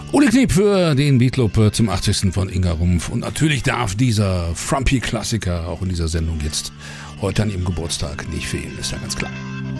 Ole Kniep für den Beatclub zum 80. von Inga Rumpf. Und natürlich darf dieser Frumpy-Klassiker auch in dieser Sendung jetzt heute an ihrem Geburtstag nicht fehlen, ist ja ganz klar.